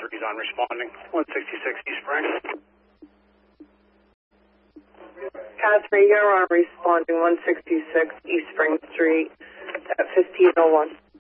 3's on responding. 166 East Spring. Cat 3, you're on responding 166 East Spring Street at 1501.